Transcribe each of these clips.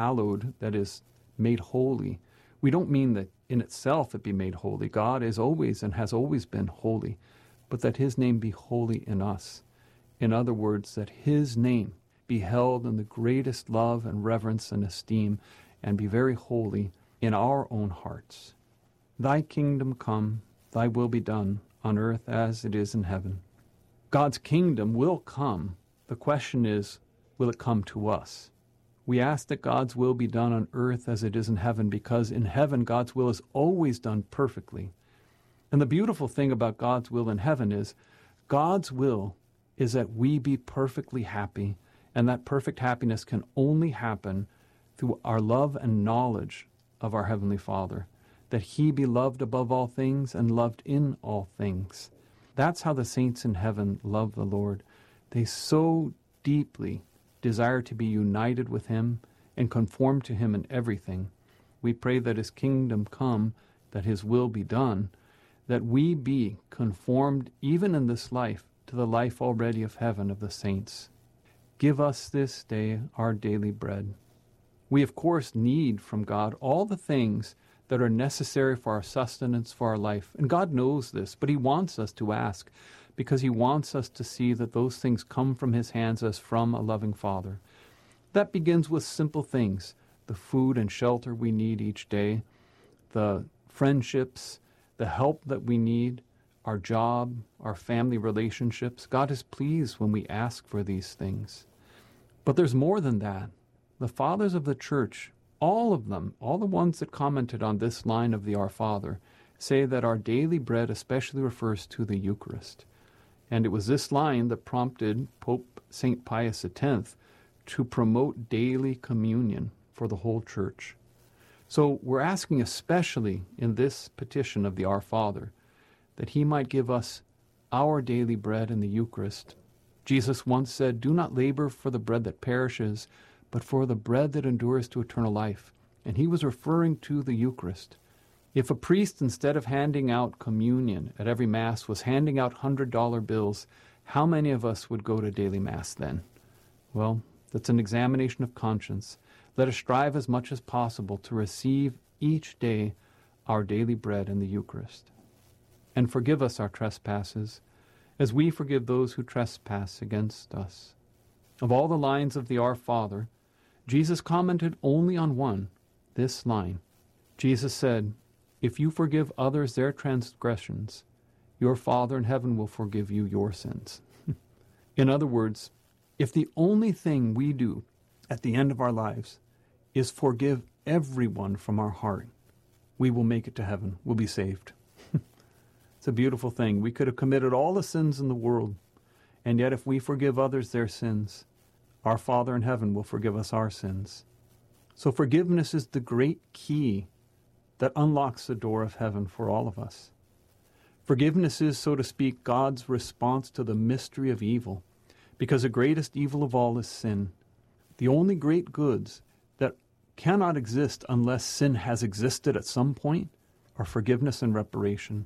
hallowed, that is, made holy, we don't mean that in itself it be made holy. God is always and has always been holy, but that his name be holy in us. In other words, that his name be held in the greatest love and reverence and esteem, and be very holy in our own hearts. Thy kingdom come, thy will be done, on earth as it is in heaven. God's kingdom will come. The question is, will it come to us? We ask that God's will be done on earth as it is in heaven, because in heaven God's will is always done perfectly. And the beautiful thing about God's will in heaven is God's will is that we be perfectly happy, and that perfect happiness can only happen through our love and knowledge of our Heavenly Father, that he be loved above all things and loved in all things. That's how the saints in heaven love the Lord. They so deeply desire to be united with him and conform to him in everything. We pray that his kingdom come, that his will be done, that we be conformed even in this life to the life already of heaven of the saints. Give us this day our daily bread. We, of course, need from God all the things that are necessary for our sustenance, for our life. And God knows this, but he wants us to ask, because he wants us to see that those things come from his hands as from a loving Father. That begins with simple things, the food and shelter we need each day, the friendships, the help that we need, our job, our family relationships. God is pleased when we ask for these things. But there's more than that. The fathers of the church, all of them, all the ones that commented on this line of the Our Father, say that our daily bread especially refers to the Eucharist. And it was this line that prompted Pope St. Pius X to promote daily communion for the whole church. So we're asking especially in this petition of the Our Father that he might give us our daily bread in the Eucharist. Jesus once said, "Do not labor for the bread that perishes, but for the bread that endures to eternal life." And he was referring to the Eucharist. If a priest, instead of handing out communion at every Mass, was handing out $100 bills, how many of us would go to daily Mass then? Well, that's an examination of conscience. Let us strive as much as possible to receive each day our daily bread in the Eucharist. And forgive us our trespasses, as we forgive those who trespass against us. Of all the lines of the Our Father, Jesus commented only on one, this line. Jesus said, "If you forgive others their transgressions, your Father in heaven will forgive you your sins." In other words, if the only thing we do at the end of our lives is forgive everyone from our heart, we will make it to heaven. We'll be saved. It's a beautiful thing. We could have committed all the sins in the world, and yet if we forgive others their sins, our Father in heaven will forgive us our sins. So forgiveness is the great key that unlocks the door of heaven for all of us. Forgiveness is, so to speak, God's response to the mystery of evil, because the greatest evil of all is sin. The only great goods that cannot exist unless sin has existed at some point are forgiveness and reparation.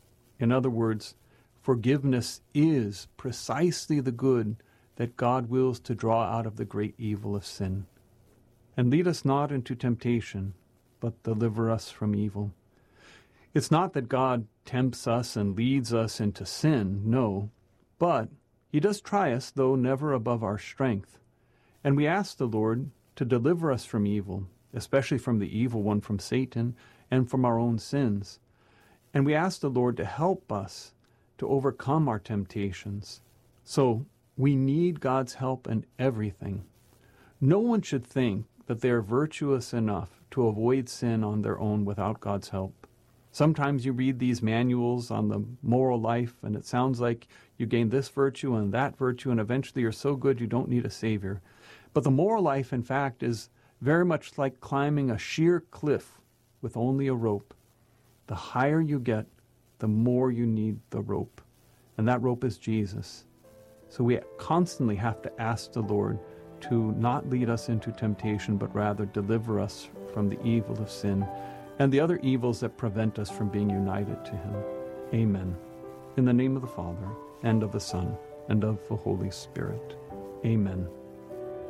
In other words, forgiveness is precisely the good that God wills to draw out of the great evil of sin. And lead us not into temptation, but deliver us from evil. It's not that God tempts us and leads us into sin, no, but he does try us, though never above our strength. And we ask the Lord to deliver us from evil, especially from the evil one, from Satan, and from our own sins. And we ask the Lord to help us to overcome our temptations. So we need God's help in everything. No one should think that they are virtuous enough to avoid sin on their own without God's help. Sometimes you read these manuals on the moral life, and it sounds like you gain this virtue and that virtue, and eventually you're so good you don't need a savior. But the moral life, in fact, is very much like climbing a sheer cliff with only a rope. The higher you get, the more you need the rope. And that rope is Jesus. So we constantly have to ask the Lord to not lead us into temptation, but rather deliver us from the evil of sin and the other evils that prevent us from being united to him. Amen. In the name of the Father, and of the Son, and of the Holy Spirit. Amen.